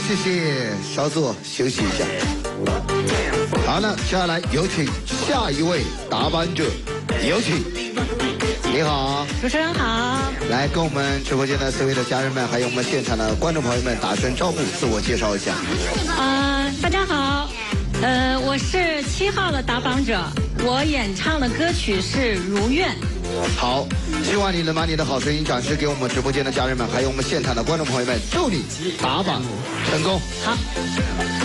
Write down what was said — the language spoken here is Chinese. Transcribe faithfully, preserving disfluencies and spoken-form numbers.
谢谢，稍作休息一下。好了，接下来有请下一位打板者，有请。你好， 主持人好。 来跟我们直播间的四位的家人们，还有我们现场的观众朋友们打声招呼，自我介绍一下。 呃，大家好，呃，我是七号的打榜者，我演唱的歌曲是《如愿》。 好，希望你能把你的好声音展示给我们直播间的家人们，还有我们现场的观众朋友们，祝你打榜成功。 好。